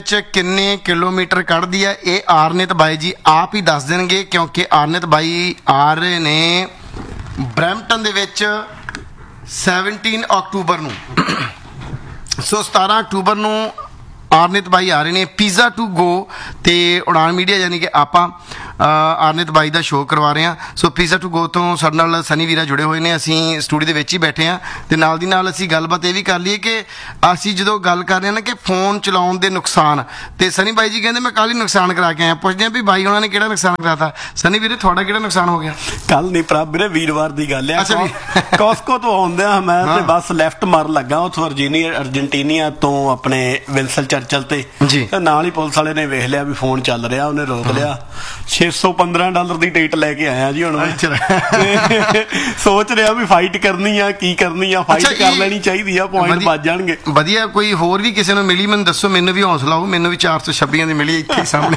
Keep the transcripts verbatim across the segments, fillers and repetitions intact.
ਕਿੰਨੇ ਕਿਲੋਮੀਟਰ ਕੱਢਦੀ ਹੈ ਇਹ ਆਰਨਿਤ ਬਾਈ ਜੀ ਆਪ ਹੀ ਦੱਸ ਦੇਣਗੇ, ਕਿਉਂਕਿ ਆਰਨਿਤ ਬਾਈ ਆ ਰਹੇ ਨੇ ਬਰੈਂਪਟਨ ਦੇ ਵਿੱਚ ਸੈਵਨਟੀਨ ਅਕਤੂਬਰ ਨੂੰ। ਸੋ ਸਤਾਰਾਂ ਅਕਤੂਬਰ ਨੂੰ ਆਰਨਿਤ ਬਾਈ ਆ ਰਹੇ ਨੇ ਪੀਜ਼ਾ ਟੂ ਗੋ, ਤੇ ਉਡਾਨ ਮੀਡੀਆ ਯਾਨੀ ਕਿ ਆਪਾਂ ਆਰਨਿਤ ਬਾਈ ਦਾ ਸ਼ੋਅ ਕਰਵਾ ਰਹੇ ਹਾਂ। ਸੋ ਪੀਜ਼ਾ ਟੂ ਗੋ ਤੋਂ ਸਾਡੇ ਨਾਲ ਸਨੀ ਵੀਰਾ ਜੁੜੇ ਹੋਏ ਨੇ, ਅਸੀਂ ਸਟੂਡੀਓ ਦੇ ਵਿੱਚ ਹੀ ਬੈਠੇ ਹਾਂ, ਤੇ ਨਾਲ ਦੀ ਨਾਲ ਅਸੀਂ ਗੱਲਬਾਤ ਇਹ ਵੀ ਕਰ ਲਈਏ ਕਿ ਅਸੀਂ ਜਦੋਂ ਗੱਲ ਕਰ ਰਹੇ ਹਾਂ ਨਾ ਕਿ ਫੋਨ ਚਲਾਉਣ ਦੇ ਨੁਕਸਾਨ, ਤੇ ਸਨੀ ਬਾਈ ਜੀ ਕਹਿੰਦੇ ਮੈਂ ਕੱਲ੍ਹ ਹੀ ਨੁਕਸਾਨ ਕਰਾ ਕੇ ਆਇਆ। ਪੁੱਛਦੇ ਹਾਂ ਵੀ ਬਾਈ ਉਹਨਾਂ ਨੇ ਕਿਹੜਾ ਨੁਕਸਾਨ ਕਰਾਤਾ। ਸਨੀ ਵੀਰੇ ਤੁਹਾਡਾ ਕਿਹੜਾ ਨੁਕਸਾਨ ਹੋ ਗਿਆ? ਕੱਲ ਨਹੀਂ ਭਰਾ ਵੀਰੇ, ਵੀਰਵਾਰ ਦੀ ਗੱਲ ਆ। ਕੋਸਕੋ ਤੋਂ ਆਉਂਦਿਆਂ ਮੈਂ ਤੇ ਬਸ ਲੈਫਟ ਮਾਰਨ ਲੱਗਾ ਉੱਥੋਂ ਅਰਜੀਨੀਆ ਅਰਜਨਟੀਨੀਆ ਤੋਂ ਆਪਣੇ ਵਿਲਸਨ ਚਰਚਲ ਤੇ ਜੀ, ਨਾਲ ਹੀ ਪੁਲਿਸ ਵਾਲੇ ਨੇ ਵੇਖ ਲਿਆ ਵੀ ਫੋਨ ਚੱਲ ਰਿਹਾ, ਉਹਨੇ ਰੋਕ ਲਿਆ। ਛੇ ਸੌ ਪੰਦਰਾਂ ਡਾਲਰ ਦੀ ਟਿਕਟ ਲੈ ਕੇ ਆਇਆ ਜੀ। ਹੁਣ ਸੋਚ ਰਿਹਾ ਵੀ ਫਾਈਟ ਕਰਨੀ ਆ, ਕੀ ਕਰਨੀ ਆ, ਫਾਈਟ ਕਰ ਲੈਣੀ ਚਾਹੀਦੀ ਆ, ਪੁਆਇੰਟ ਵੱਜ ਜਾਣਗੇ। ਵਧੀਆ ਕੋਈ ਹੋਰ ਵੀ ਕਿਸੇ ਨੂੰ ਮਿਲੀ ਮੈਨੂੰ ਦੱਸੋ, ਮੈਨੂੰ ਵੀ ਹੌਸਲਾ ਹੋ, ਮੈਨੂੰ ਵੀ ਚਾਰ ਸੌ ਛੱਬੀਆਂ ਦੀ ਮਿਲੀ ਇੱਥੇ ਸਾਹਮਣੇ।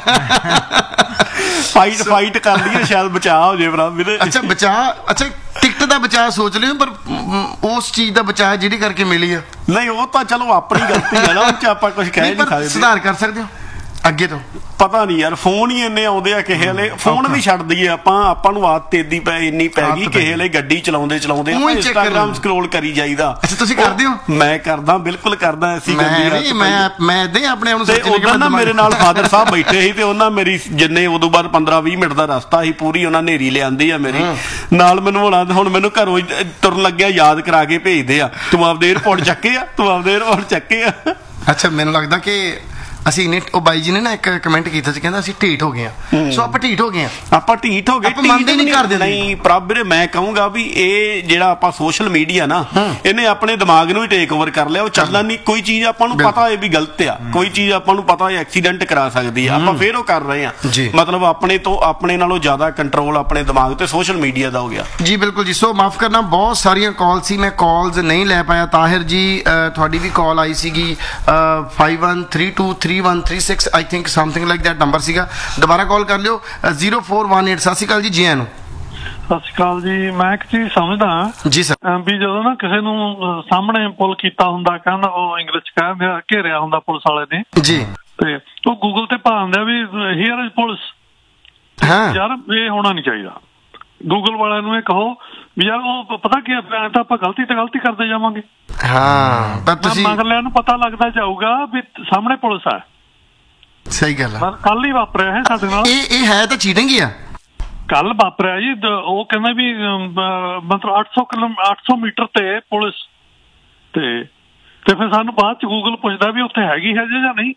ਫਾਈਟ ਫਾਈਟ ਕਰ ਲਈਏ, ਸ਼ਾਇਦ ਬਚਾਅ ਹੋ ਜਾਏ ਭਰਾ ਵੀਰੇ। ਅੱਛਾ ਬਚਾਅ, ਅੱਛਾ ਟਿਕਟ ਦਾ ਬਚਾਅ ਸੋਚ ਲਿਓ, ਪਰ ਉਸ ਚੀਜ਼ ਦਾ ਬਚਾਅ ਜਿਹੜੀ ਕਰਕੇ ਮਿਲੀ ਆ ਨਹੀਂ, ਉਹ ਤਾਂ ਚਲੋ ਆਪਣੀ ਗਲਤੀ ਹੈ ਨਾ, ਉਹ 'ਚ ਆਪਾਂ ਕੁਝ ਕਹਿ ਨਹੀਂ ਸਕਦੇ। ਸੁਧਾਰ ਕਰ ਸਕਦੇ ਹੋ ਅੱਗੇ ਤੋਂ? ਪਤਾ ਨਹੀਂ ਯਾਰ, ਫੋਨ ਹੀ ਇੰਨੇ ਆਉਂਦੇ ਆ ਕਿਸੇ ਵੇਲੇ, ਫੋਨ ਵੀ ਛੱਡ ਦਈਏ ਆਪਾਂ, ਆਪਾਂ ਨੂੰ ਆਦਤ ਏਦੀ ਪੈ ਇੰਨੀ ਪੈ ਗਈ ਕਿਸੇ ਵੇਲੇ ਗੱਡੀ ਚਲਾਉਂਦੇ ਚਲਾਉਂਦੇ ਇੰਸਟਾਗ੍ਰਾਮ ਸਕਰੋਲ ਕਰੀ ਜਾਈਦਾ। ਅੱਛਾ ਤੁਸੀਂ ਕਰਦੇ ਹੋ? ਮੈਂ ਕਰਦਾ, ਬਿਲਕੁਲ ਕਰਦਾ। ਐਸੀ ਮੈਂ ਮੈਂ ਇਦਾਂ ਹੀ ਆਪਣੇ ਆਪ ਨੂੰ ਸੋਚੀ। ਉਦੋਂ ਨਾ ਮੇਰੇ ਨਾਲ ਫਾਦਰ ਸਾਹਿਬ ਬੈਠੇ ਸੀ, ਤੇ ਉਹਨਾਂ ਮੇਰੀ ਜਿੰਨੇ ਉਦੋਂ ਬਾਅਦ ਪੰਦਰਾਂ ਵੀਹ ਮਿੰਟ ਦਾ ਰਸਤਾ ਸੀ, ਪੂਰੀ ਉਹਨਾਂ ਨੇਰੀ ਲਿਆਂਦੀ ਆ ਮੇਰੀ ਨਾਲ। ਮੈਨੂੰ ਹੁਣ ਹੁਣ ਮੈਨੂੰ ਘਰੋਂ ਤੁਰਨ ਲੱਗਿਆ ਯਾਦ ਕਰਾ ਕੇ ਭੇਜਦੇ ਆ, ਤੂੰ ਆਪਦੇ ਏਅਰਪੋਰਟ ਚੱਕੇ ਆ, ਤੂੰ ਆਪਦੇ ਏਅਰਪੋਰਟ ਚੱਕੇ ਆ। ਅੱਛਾ ਮੈਨੂੰ ਲੱਗਦਾ ਕਿ ਅਸੀਂ ਇੰਨੇ, ਉਹ ਬਾਈ ਜੀ ਨੇ ਨਾ ਇੱਕ ਕਮੈਂਟ ਕੀਤਾ ਸੀ, ਕਹਿੰਦਾ ਅਸੀਂ ਢੀਠ ਹੋ ਗਏ ਆ। ਸੋ ਆਪਾਂ ਢੀਠ ਹੋ ਗਏ ਆ, ਆਪਾਂ ਢੀਠ ਹੋ ਗਏ, ਮੰਨਦੇ ਨਹੀਂ ਕਰਦੇ। ਨਹੀਂ ਪ੍ਰਭ ਵੀਰੇ, ਮੈਂ ਕਹੂੰਗਾ ਵੀ ਇਹ ਜਿਹੜਾ ਆਪਾਂ ਸੋਸ਼ਲ ਮੀਡੀਆ ਨਾ, ਇਹਨੇ ਆਪਣੇ ਦਿਮਾਗ ਨੂੰ ਹੀ ਟੇਕ ਓਵਰ ਕਰ ਲਿਆ। ਉਹ ਚੱਲਣਾ ਨਹੀਂ, ਕੋਈ ਚੀਜ਼ ਆਪਾਂ ਨੂੰ ਪਤਾ ਹੈ ਵੀ ਗਲਤ ਆ, ਕੋਈ ਚੀਜ਼ ਆਪਾਂ ਨੂੰ ਪਤਾ ਹੈ ਐਕਸੀਡੈਂਟ ਕਰਾ ਸਕਦੀ ਆ, ਆਪਾਂ ਫੇਰ ਉਹ ਕਰ ਰਹੇ ਆ। ਮਤਲਬ ਆਪਣੇ ਤੋਂ ਆਪਣੇ ਨਾਲੋਂ ਜ਼ਿਆਦਾ ਕੰਟਰੋਲ ਆਪਣੇ ਦਿਮਾਗ ਤੇ ਸੋਸ਼ਲ ਮੀਡੀਆ ਦਾ ਹੋ ਗਿਆ ਜੀ। ਬਿਲਕੁਲ ਜੀ। ਸੋ ਮਾਫ ਕਰਨਾ, ਬਹੁਤ ਸਾਰੀਆਂ ਕਾਲ ਸੀ, ਮੈਂ ਕਾਲਸ ਨਹੀਂ ਲੈ ਪਾਇਆ। ਤਾਹਿਰ ਜੀ ਤੁਹਾਡੀ ਵੀ ਕਾਲ ਆਈ ਸੀਗੀ, five one three two three one three six I think something like that number ਸੀਗਾ। ਦੁਬਾਰਾ ਕਾਲ ਕਰ ਲਿਓ ਜ਼ੀਰੋ ਫੋਰ ਵਨ ਏਟ। ਸਤਿ ਸ਼੍ਰੀ ਅਕਾਲ ਜੀ, ਜੀ ਆਇਆਂ ਨੂੰ। ਸਤਿ ਸ਼੍ਰੀ ਅਕਾਲ ਜੀ। ਮੈਂ ਇੱਕ ਚੀਜ਼ ਸਮਝਦਾ ਜੀ ਸਰ, ਵੀ ਜਦੋਂ ਨਾ ਕਿਸੇ ਨੂੰ ਸਾਹਮਣੇ ਪੁੱਲ ਕੀਤਾ ਹੁੰਦਾ, ਕਹਿੰਦਾ ਉਹ ਇੰਗਲਿਸ਼ ਕਹਿੰਦੇ ਘੇਰਿਆ ਹੁੰਦਾ ਪੁਲਿਸ ਵਾਲੇ ਨੇ ਜੀ, ਤੇ ਉਹ ਗੂਗਲ ਤੇ ਪਾ ਦਿੰਦੇ ਵੀ ਹੇਅਰ ਇਜ਼ ਪੁਲਿਸ। ਯਾਰ ਇਹ ਹੋਣਾ ਨਹੀਂ ਚਾਹੀਦਾ। ਗੂਗਲ ਵਾਲਿਆਂ ਨੂੰ ਇਹ ਕਹੋ ਵੀ ਯਾਰ ਉਹ ਪਤਾ ਕੀ ਤਾਂ ਆਪਾਂ ਗਲਤੀ ਤੇ ਗਲਤੀ ਕਰਦੇ ਜਾਵਾਂਗੇ। ਹਾਂ ਪਰ ਤੁਸੀਂ ਮਗਰਲਿਆਂ ਨੂੰ ਪਤਾ ਲੱਗਦਾ ਜਾਊਗਾ ਵੀ ਸਾਹਮਣੇ ਪੁਲਿਸ ਆ। ਸਹੀ ਗੱਲ ਆ। ਕੱਲ ਹੀ ਵਾਪਰਿਆ ਹੈ ਸਾਡੇ ਨਾਲ। ਇਹ ਇਹ ਹੈ ਤਾਂ ਚੀਟਿੰਗ ਹੀ ਆ। ਕੱਲ ਵਾਪਰਿਆ ਜੀ, ਉਹ ਕਹਿੰਦਾ ਵੀ ਮਤਲਬ ਅੱਠ ਸੌ ਕਿਲੋ ਅੱਠ ਸੌ ਮੀਟਰ ਤੇ ਪੁਲਿਸ, ਤੇ ਤੇ ਫਿਰ ਸਾਨੂੰ ਬਾਅਦ ਚ ਗੂਗਲ ਪੁੱਛਦਾ ਵੀ ਉੱਥੇ ਹੈਗੀ ਹੈ ਜਾਂ ਨਹੀਂ।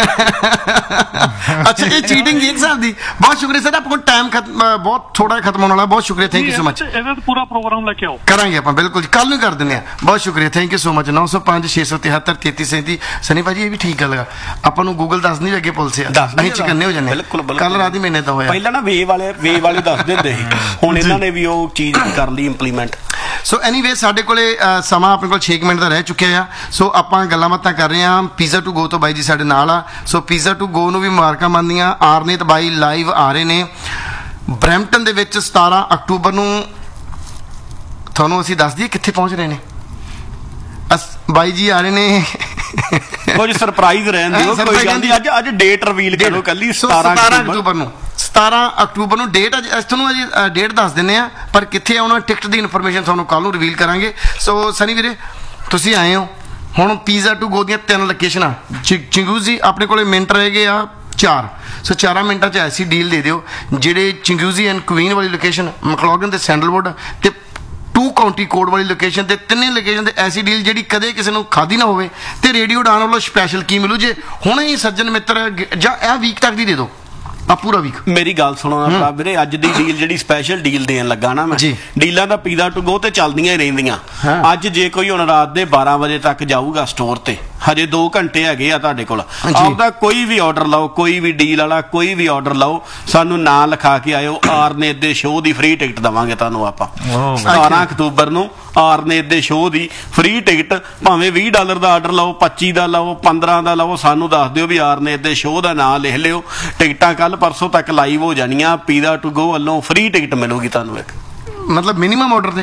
ਅੱਛਾ ਇਹ ਚੀਟਿੰਗ ਇੱਕ ਹਿਸਾਬ ਦੀ। ਬਹੁਤ ਸ਼ੁਕਰੀਆ ਸਰ, ਆਪਾਂ ਕੋਲ ਟਾਈਮ ਬਹੁਤ ਥੋੜਾ ਖਤਮ ਹੋਣ ਵਾਲਾ। ਬਹੁਤ ਸ਼ੁਕਰੀਆ, ਥੈਂਕ ਯੂ ਸੋ ਮਚ। ਇਹਦਾ ਪੂਰਾ ਪ੍ਰੋਗਰਾਮ ਲੈ ਕੇ ਆਓ। ਕਰਾਂਗੇ ਆਪਾਂ, ਬਿਲਕੁਲ ਕੱਲ ਨੂੰ ਕਰ ਦਿੰਦੇ ਆ। ਬਹੁਤ ਸ਼ੁਕਰੀਆ, ਥੈਂਕ ਯੂ ਸੋ ਮਚ। ਨੌ ਸੌ ਪੰਜ ਛੇ ਸੌ ਤਿਹੱਤਰ ਤੇਤੀ ਸੈਂਤੀ। ਸਨੀ ਭਾਜੀ ਇਹ ਵੀ ਠੀਕ ਗੱਲ ਆ, ਆਪਾਂ ਨੂੰ ਗੂਗਲ ਦੱਸ ਨਹੀਂ ਅੱਗੇ ਪੁਲਿਸ ਆ, ਅਸੀਂ ਚਿਕੰਨੇ ਹੋ ਜਾਂਦੇ। ਕੱਲ ਰਾਤ ਹੀ ਮਹੀਨੇ ਤਾਂ ਹੋਇਆ। ਪਹਿਲਾਂ ਨਾ ਵੇ ਵਾਲੇ ਵੇ ਵਾਲੇ ਦੱਸ ਦਿੰਦੇ ਸੀ, ਹੁਣ ਇਹਨਾਂ ਨੇ ਵੀ ਉਹ ਚੀਜ਼ ਕਰ ਲਈ ਇੰਪਲੀਮੈਂਟ। ਸੋ ਐਨੀਵੇ ਸਾਡੇ ਕੋਲੇ ਸਮਾਂ ਆਪਣੇ ਕੋਲ ਛੇ ਮਿੰਟ ਦਾ ਰਹਿ ਚੁੱਕਿਆ ਆ। ਸੋ ਆਪਾਂ ਗੱਲਾਂ ਬਾਤਾਂ ਕਰ ਰਹੇ ਹਾਂ ਪੀਜ਼ਾ ਟੂ ਗੋ ਤੋਂ। ਬਾਈ ਜੀ ਸਾਡੇ ਨਾਲ ਆ। ਸੋ ਪੀਜ਼ਾ ਟੂ ਗੋ ਨੂੰ ਵੀ ਮੁਬਾਰਕਾਂ ਮੰਨਦੀਆਂ। ਆਰਨਿਤ ਬਾਈ ਲਾਈਵ ਆ ਰਹੇ ਨੇ ਬਰੈਂਪਟਨ ਦੇ ਵਿੱਚ ਸਤਾਰਾਂ ਅਕਤੂਬਰ ਨੂੰ। ਤੁਹਾਨੂੰ ਅਸੀਂ ਦੱਸ ਦਈਏ ਕਿੱਥੇ ਪਹੁੰਚ ਰਹੇ ਨੇ। ਬਾਈ ਜੀ ਆ ਰਹੇ ਨੇ, ਕੁਝ ਸਰਪ੍ਰਾਈਜ਼ ਰਹਿਣ ਦਿਓ, ਕੋਈ ਗੱਲ ਨਹੀਂ। ਅੱਜ ਅੱਜ ਡੇਟ ਰਿਵੀਲ ਕਰੋ ਕੱਲੀ ਸਤਾਰਾਂ ਅਕਤੂਬਰ ਨੂੰ। ਸਤਾਰਾਂ ਅਕਤੂਬਰ ਨੂੰ ਡੇਟ ਅੱਜ ਤੁਹਾਨੂੰ ਅਜੇ ਡੇਟ ਦੱਸ ਦਿੰਦੇ ਆ, ਪਰ ਕਿੱਥੇ ਆਉਣਾ ਟਿਕਟ ਦੀ ਇਨਫੋਰਮੇਸ਼ਨ ਤੁਹਾਨੂੰ ਕੱਲ੍ਹ ਨੂੰ ਰਿਵੀਲ ਕਰਾਂਗੇ। ਸੋ ਸਨੀ ਵੀਰੇ ਤੁਸੀਂ ਆਏ ਹੋ ਹੁਣ। ਪੀਜ਼ਾ ਟੂ ਗੋ ਦੀਆਂ ਤਿੰਨ ਲੋਕੇਸ਼ਨਾਂ ਚਿੰਗੂਜ਼ੀ, ਆਪਣੇ ਕੋਲੇ ਮਿੰਟ ਰਹਿ ਗਏ ਆ ਚਾਰ। ਸੋ ਚਾਰਾਂ ਮਿੰਟਾਂ 'ਚ ਐਸੀ ਡੀਲ ਦੇ ਦਿਓ ਜਿਹੜੇ ਚਿੰਗੂਜ਼ੀ ਐਂਡ ਕੁਈਨ ਵਾਲੀ ਲੋਕੇਸ਼ਨ, ਮੈਕਲੋਗਨ ਤੇ ਸੈਂਡਲਵੁੱਡ ਤੇ ਟੂ ਕਾਉਂਟੀ ਕੋਡ ਵਾਲੀ ਲੋਕੇਸ਼ਨ ਤੇ ਤਿੰਨੇ ਲੋਕੇਸ਼ਨ ਤੇ ਐਸੀ ਡੀਲ ਜਿਹੜੀ ਕਦੇ ਕਿਸੇ ਨੂੰ ਖਾਦੀ ਨਾ ਹੋਵੇ। ਤੇ ਰੇਡੀਓ ਡਾਨ ਵੱਲੋਂ ਸਪੈਸ਼ਲ ਕੀ ਮਿਲੂ ਜੇ ਹੁਣੇ ਹੀ ਸੱਜਣ ਮਿੱਤਰ, ਜਾਂ ਇਹ ਵੀਕ ਤੱਕ ਦੀ ਦੇ ਦਿਓ ਆ ਪੂਰਾ ਵੀਕ। ਮੇਰੀ ਗੱਲ ਸੁਣੋ ਵੀਰੇ, ਅੱਜ ਦੀ ਡੀਲ ਜਿਹੜੀ ਸਪੈਸ਼ਲ ਡੀਲ ਦੇਣ ਲੱਗਾ ਨਾ ਮੈਂ, ਡੀਲਾਂ ਦਾ ਪੀਜ਼ਾ ਟੂ ਗੋ ਤੇ ਚੱਲਦੀਆਂ ਹੀ ਰਹਿੰਦੀਆਂ। ਅੱਜ ਜੇ ਕੋਈ ਹੁਣ ਰਾਤ ਦੇ ਬਾਰਾਂ ਵਜੇ ਤੱਕ ਜਾਊਗਾ ਸਟੋਰ ਤੇ, ਹਜੇ ਦੋ ਘੰਟੇ ਹੈਗੇ ਆ ਤੁਹਾਡੇ ਕੋਲ, ਆਪਦਾ ਕੋਈ ਵੀ ਆਰਡਰ ਲਾਓ, ਕੋਈ ਵੀ ਡੀਲ ਵਾਲਾ ਕੋਈ ਵੀ ਆਰਡਰ ਲਾਓ, ਸਾਨੂੰ ਨਾਂ ਲਿਖਾ ਕੇ ਆਇਓ। ਆਰਨੇਤ ਦੇ ਸ਼ੋਅ ਦੀ ਫ੍ਰੀ ਟਿਕਟ ਦੇਵਾਂਗੇ ਤੁਹਾਨੂੰ ਆਪਾਂ ਸਤਾਰਾਂ ਅਕਤੂਬਰ ਨੂੰ। ਆਰਨੇਤ ਦੇ ਸ਼ੋਅ ਦੀ ਫ੍ਰੀ ਟਿਕਟ, ਭਾਵੇਂ ਵੀਹ ਡਾਲਰ ਦਾ ਆਰਡਰ ਲਾਓ, ਪੱਚੀ ਦਾ ਲਾਓ, ਪੰਦਰਾਂ ਦਾ ਲਾਓ, ਸਾਨੂੰ ਦੱਸ ਦਿਓ ਵੀ ਆਰਨੇਤ ਦੇ ਸ਼ੋਅ ਦਾ ਨਾਂ ਲਿਖ ਲਿਓ। ਟਿਕਟਾਂ ਕੱਲ ਪਰਸੋਂ ਤੱਕ ਲਾਈਵ ਹੋ ਜਾਣੀਆਂ। ਪੀਜ਼ਾ ਟੂ ਗੋ ਵੱਲੋਂ ਫ੍ਰੀ ਟਿਕਟ ਮਿਲੂਗੀ ਤੁਹਾਨੂੰ ਇੱਕ। ਮਤਲਬ ਮਿਨੀਮਮ ਆਰਡਰ ਤੇ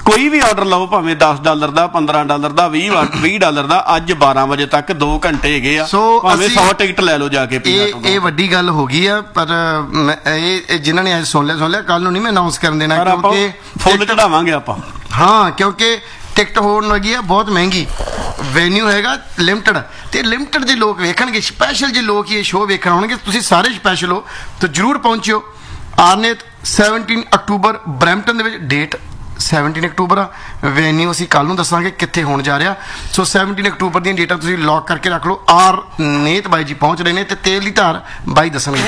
ਕੋਈ ਵੀ ਆਰਡਰ ਲਓ ਭਾਵੇਂ ਦਸ ਡਾਲਰ ਦਾ, ਪੰਦਰਾਂ ਡਾਲਰ ਦਾ, ਵੀਹ ਡਾਲਰ ਦਾ, ਅੱਜ ਬਾਰਾਂ ਵਜੇ ਤੱਕ ਦੋ ਘੰਟੇ ਹੈਗੇ ਆ, ਭਾਵੇਂ ਸੌ ਟਿਕਟ ਲੈ ਲਓ ਜਾ ਕੇ। ਇਹ ਇਹ ਵੱਡੀ ਗੱਲ ਹੋ ਗਈ ਆ, ਪਰ ਇਹ ਜਿਨ੍ਹਾਂ ਨੇ ਅੱਜ ਸੁਣ ਲਿਆ ਸੁਣ ਲਿਆ, ਕੱਲ ਨੂੰ ਨਹੀਂ ਮੈਂ ਅਨਾਉਂਸ ਕਰਨ ਦੇਣਾ, ਕਿਉਂਕਿ ਫੁੱਲ ਚੜਾਵਾਂਗੇ ਆਪਾਂ। ਹਾਂ, ਕਿਉਂਕਿ ਟਿਕਟ ਹੋਣ ਲੱਗੀ ਆ ਬਹੁਤ ਮਹਿੰਗੀ, ਵੈਨਿਊ ਹੈਗਾ ਲਿਮਟਡ, ਤੇ ਲਿਮਟਡ ਦੇ ਲੋਕ ਵੇਖਣਗੇ। ਸਪੈਸ਼ਲ ਜੇ ਲੋਕ ਇਹ ਸ਼ੋਅ ਵੇਖਣ ਆਉਣਗੇ, ਤੁਸੀਂ ਸਾਰੇ ਸਪੈਸ਼ਲ ਹੋ ਤਾਂ ਜ਼ਰੂਰ ਪਹੁੰਚਿਓ। ਆਰਨੇਤ ਸੈਵਨਟੀਨ ਅਕਤੂਬਰ ਬਰੈਂਪਟਨ ਦੇ ਵਿੱਚ, ਡੇਟ ਸੈਵਨਟੀਨ ਅਕਤੂਬਰ ਆ, ਵੈਨਿਊ ਅਸੀਂ ਕੱਲ ਨੂੰ ਦੱਸਾਂਗੇ ਕਿੱਥੇ ਹੋਣ ਜਾ ਰਿਹਾ। ਸੋ ਸੈਵਨਟੀਨ ਅਕਤੂਬਰ ਦੀਆਂ ਡੇਟਾਂ ਤੁਸੀਂ ਲੌਕ ਕਰਕੇ ਰੱਖ ਲਓ। ਆਰਨੇਤ ਬਾਈ ਜੀ ਪਹੁੰਚ ਰਹੇ ਨੇ ਤੇ ਤੇਲ ਦੀ ਧਾਰ ਬਾਈ ਦੱਸਣਗੇ।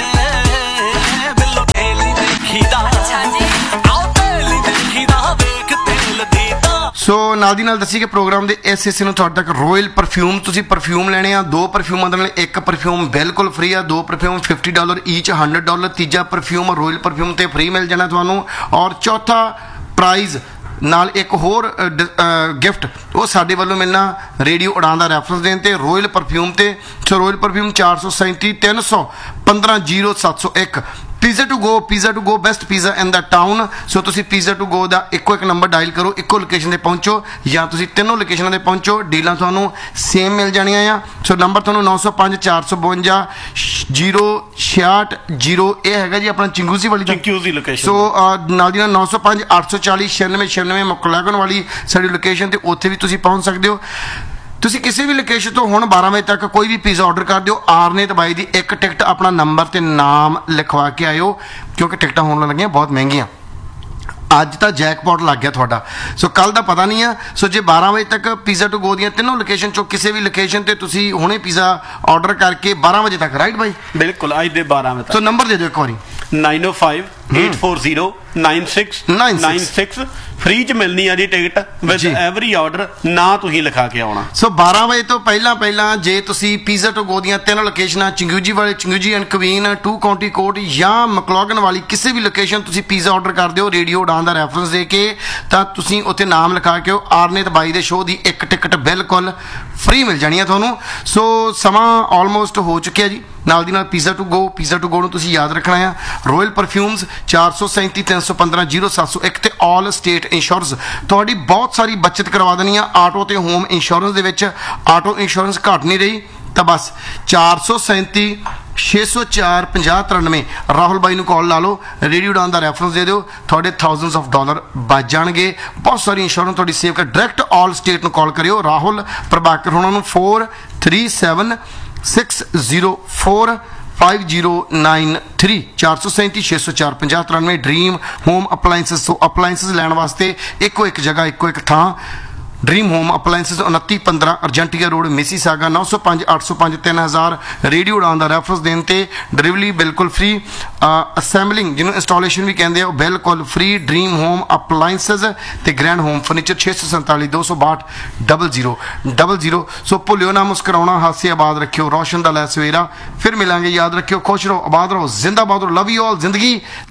ਸੋ ਨਾਲ ਦੀ ਨਾਲ ਦੱਸੀ ਕਿ ਪ੍ਰੋਗਰਾਮ ਦੇ ਇਸ ਹਿੱਸੇ ਨੂੰ ਤੁਹਾਡੇ ਤੱਕ ਰੋਇਲ ਪਰਫਿਊਮ, ਤੁਸੀਂ ਪਰਫਿਊਮ ਲੈਣੇ ਆ, ਦੋ ਪਰਫਿਊਮਾਂ ਦੇ ਨਾਲ ਇੱਕ ਪਰਫਿਊਮ ਬਿਲਕੁਲ ਫ੍ਰੀ ਆ, ਦੋ perfume fifty dollar ਈਚ, hundred dollar, ਤੀਜਾ ਪਰਫਿਊਮ ਰੋਇਲ ਪਰਫਿਊਮ ਤੇ ਫ੍ਰੀ ਮਿਲ ਜਾਣਾ ਤੁਹਾਨੂੰ, ਔਰ ਚੌਥਾ ਪ੍ਰਾਈਜ਼ ਨਾਲ ਇੱਕ ਹੋਰ ਗਿਫਟ ਉਹ ਸਾਡੇ ਵੱਲੋਂ ਮਿਲਣਾ ਰੇਡੀਓ ਉਡਾਨ ਦਾ ਰੈਫਰੈਂਸ ਦੇਣ ਤੇ ਰੋਇਲ ਪਰਫਿਊਮ ਤੇ। ਸੋ ਰੋਇਲ ਪਰਫਿਊਮ ਚਾਰ ਸੌ ਸੈਂਤੀ ਤਿੰਨ ਸੌ ਪੰਦਰਾਂ ਜ਼ੀਰੋ ਸੱਤ ਸੌ ਇੱਕ। Pizza to go, pizza to go best pizza in the town. ਸੋ ਤੁਸੀਂ ਪੀਜ਼ਾ ਟੂ ਗੋ ਦਾ ਇੱਕੋ ਇੱਕ ਨੰਬਰ ਡਾਇਲ ਕਰੋ, ਇੱਕੋ ਲੋਕੇਸ਼ਨ ਤੇ ਪਹੁੰਚੋ, ਜਾਂ ਤੁਸੀਂ ਤਿੰਨੋਂ ਲੋਕੇਸ਼ਨਾਂ ਤੇ ਪਹੁੰਚੋ, ਡੀਲਾਂ ਤੁਹਾਨੂੰ ਸੇਮ ਮਿਲ ਜਾਣੀਆਂ ਆ। ਸੋ ਨੰਬਰ ਤੁਹਾਨੂੰ ਨੌ ਸੌ ਪੰਜ ਚਾਰ ਸੌ ਬਵੰਜਾ ਜ਼ੀਰੋ ਛਿਆਹਠ ਜ਼ੀਰੋ, ਇਹ ਹੈਗਾ ਜੀ ਆਪਣਾ ਚਿੰਗੂਜ਼ੀ ਵਾਲੀ ਚਿੰਗੂਜ਼ੀ ਲੋਕੇਸ਼ਨ। ਸੋ ਨਾਲ ਦੀ ਨਾਲ ਨੌ ਸੌ ਪੰਜ ਅੱਠ ਸੌ ਚਾਲੀ ਛਿਆਨਵੇਂ ਛਿਆਨਵੇਂ ਮਕਲੈਗਨ ਵਾਲੀ ਸਾਡੀ ਲੋਕੇਸ਼ਨ ਤੇ, ਉੱਥੇ ਵੀ ਤੁਸੀਂ ਪਹੁੰਚ ਸਕਦੇ ਹੋ। ਤੁਸੀਂ ਕਿਸੇ ਵੀ ਲੋਕੇਸ਼ਨ ਤੋਂ ਹੁਣ ਬਾਰਾਂ ਵਜੇ ਤੱਕ ਕੋਈ ਵੀ ਪੀਜ਼ਾ ਆਰਡਰ ਕਰ ਦਿਓ, ਆਰਨੇਤ ਬਾਈ ਦੀ ਇੱਕ ਟਿਕਟ ਆਪਣਾ ਨੰਬਰ ਤੇ ਨਾਮ ਲਿਖਵਾ ਕੇ ਆਇਓ, ਕਿਉਂਕਿ ਟਿਕਟਾਂ ਹੋਣ ਲੱਗੀਆਂ ਬਹੁਤ ਮਹਿੰਗੀਆਂ। ਅੱਜ ਤਾਂ ਜੈਕਪਾਟ ਲੱਗ ਗਿਆ ਤੁਹਾਡਾ। ਸੋ ਕੱਲ ਦਾ ਪਤਾ ਨਹੀਂ ਆ। ਸੋ ਜੇ ਬਾਰਾਂ ਵਜੇ ਤੱਕ ਪੀਜ਼ਾ ਟੂ ਗੋ ਦੀਆਂ ਤਿੰਨੋਂ ਲੋਕੇਸ਼ਨ ਚੋਂ ਕਿਸੇ ਵੀ ਲੋਕੇਸ਼ਨ ਤੇ ਤੁਸੀਂ ਹੁਣੇ ਪੀਜ਼ਾ ਆਰਡਰ ਕਰਕੇ ਬਾਰਾਂ ਵਜੇ ਤੱਕ, ਰਾਈਟ ਬਾਈ? ਬਿਲਕੁਲ, ਅੱਜ ਦੇ ਬਾਰਾਂ ਵਜੇ ਤੱਕ। ਸੋ ਨੰਬਰ ਦੇ ਦਿਓ ਇੱਕ ਵਾਰੀ, ਨਾਈਨ ਓ five eight four zero nine six nine six. Free ਚ ਮਿਲਣੀ ਆ ਜੀ ਟਿਕਟ ਵਿਦ ਐਵਰੀ ਆਰਡਰ, ਨਾ ਤੁਸੀਂ ਲਿਖਾ ਕੇ ਆਉਣਾ। ਸੋ ਬਾਰਾਂ ਵਜੇ ਤੋਂ ਪਹਿਲਾਂ ਪਹਿਲਾਂ ਜੇ ਤੁਸੀਂ ਪੀਜ਼ਾ ਟੂ ਗੋ ਦੀਆਂ ਤਿੰਨ ਲੋਕੇਸ਼ਨਾਂ, ਚਿੰਗੂਜੀ ਵਾਲੇ ਚਿੰਗੂਜੀ and Queen, to County court ਜਾਂ ਮਕਲੌਗਨ ਵਾਲੀ ਕਿਸੇ ਵੀ ਲੋਕੇਸ਼ਨ ਤੁਸੀਂ ਪੀਜ਼ਾ ਆਰਡਰ ਕਰਦੇ ਹੋ ਰੇਡੀਓ ਉਡਾਨ ਦਾ ਰੈਫਰੈਂਸ ਦੇ ਕੇ, ਤਾਂ ਤੁਸੀਂ ਉੱਥੇ ਨਾਮ ਲਿਖਾ ਕੇ ਆਰਨੇਤ ਬਾਈ ਦੇ ਸ਼ੋਅ ਦੀ ਇੱਕ ਟਿਕਟ ਬਿਲਕੁਲ ਫ੍ਰੀ ਮਿਲ ਜਾਣੀ ਹੈ ਤੁਹਾਨੂੰ। ਸੋ ਸਮਾਂ ਆਲਮੋਸਟ ਹੋ ਚੁੱਕਿਆ ਜੀ। ਨਾਲ ਦੀ ਨਾਲ pizza to go, pizza to go ਨੂੰ ਤੁਸੀਂ ਯਾਦ ਰੱਖਣਾ ਆ। ਰੋਇਲ ਪਰਫਿਊਮਸ ਚਾਰ ਸੌ ਸੈਂਤੀ ਤਿੰਨ ਸੌ ਪੰਦਰਾਂ ਜ਼ੀਰੋ ਸੱਤ ਸੌ ਇੱਕ ਤੇ ਆਲ ਸਟੇਟ ਇੰਸ਼ੋਰੈਂਸ ਤੁਹਾਡੀ ਬਹੁਤ ਸਾਰੀ ਬੱਚਤ ਕਰਵਾ ਦੇਣੀ ਆ। ਆਟੋ ਤੇ ਹੋਮ ਇੰਸ਼ੋਰੈਂਸ ਦੇ ਵਿੱਚ ਆਟੋ ਇੰਸ਼ੋਰੈਂਸ ਘੱਟ ਨਹੀਂ ਰਹੀ ਤਾਂ ਬਸ ਚਾਰ ਸੌ ਸੈਂਤੀ ਛੇ ਸੌ ਚਾਰ ਪੰਜਾਹ ਤਰਾਨਵੇਂ ਰਾਹੁਲ ਬਾਈ ਨੂੰ ਕਾਲ ਲਾ ਲਓ, ਰੇਡੀਓ ਉਡਾਨ ਦਾ ਰੈਫਰੈਂਸ ਦੇ ਦਿਓ, ਤੁਹਾਡੇ ਥਾਊਜ਼ੈਂਡਸ ਆਫ ਡਾਲਰ ਬਚ ਜਾਣਗੇ। ਬਹੁਤ ਸਾਰੀ ਇੰਸ਼ੋਰੈਂਸ ਤੁਹਾਡੀ ਸੇਵ ਕਰ। ਡਾਇਰੈਕਟ ਆਲ ਸਟੇਟ ਨੂੰ ਕਾਲ ਕਰਿਓ, ਰਾਹੁਲ ਪ੍ਰਭਾਕਰ ਹੋਣਾ ਨੂੰ four three seven six zero four five zero nine three, ਚਾਰ ਸੌ ਸੈਂਤੀ ਛੇ ਸੌ ਚਾਰ ਪੰਜਾਹ ਤਰਾਨਵੇਂ। ਡਰੀਮ ਹੋਮ ਅਪਲਾਇੰਸਿਸ, ਤੋਂ ਅਪਲਾਇੰਸਿਸ ਲੈਣ ਵਾਸਤੇ ਇੱਕੋ ਇੱਕ ਜਗ੍ਹਾ, ਇੱਕੋ ਇੱਕ ਥਾਂ, ਡਰੀਮ ਹੋਮ ਅਪਲਾਇੰਸਿਸ, ਉਨੱਤੀ ਪੰਦਰਾਂ ਅਰਜੈਂਟੀਆ ਰੋਡ, ਮਿਸੀਸਾਗਾ, ਨੌ ਸੌ ਪੰਜ ਅੱਠ ਸੌ ਪੰਜ ਤਿੰਨ ਹਜ਼ਾਰ। ਰੇਡੀਓ ਉਡਾਨ ਦਾ ਰੈਫਰੈਂਸ ਦੇਣ ਤੇ ਡਿਲੀਵਰੀ ਬਿਲਕੁਲ ਫ੍ਰੀ, ਅਸੈਂਬਲਿੰਗ ਜਿਹਨੂੰ ਇੰਸਟਾਲੇਸ਼ਨ ਵੀ ਕਹਿੰਦੇ ਆ ਉਹ ਬਿਲਕੁਲ ਫ੍ਰੀ। ਡਰੀਮ ਹੋਮ ਅਪਲਾਇੰਸਿਸ ਤੇ ਗ੍ਰੈਂਡ ਹੋਮ ਫਰਨੀਚਰ, ਛੇ ਸੌ ਸੰਤਾਲੀ ਦੋ ਸੌ ਬਾਹਠ ਡਬਲ ਜ਼ੀਰੋ ਡਬਲ ਜ਼ੀਰੋ। ਸੋ ਭੁੱਲਿਓ ਨਾ ਮੁਸਕਰਾਉਣਾ, ਹਾਸੇ ਆਬਾਦ ਰੱਖਿਓ, ਰੌਸ਼ਨ ਦਾ ਲੈ ਸਵੇਰਾ। ਫਿਰ ਮਿਲਾਂਗੇ, ਯਾਦ ਰੱਖਿਓ, ਖੁਸ਼ ਰਹੋ, ਆਬਾਦ ਰਹੋ, ਜ਼ਿੰਦਾਬਾਦ ਰਹੋ। Love you all. ਜ਼ਿੰਦਗੀ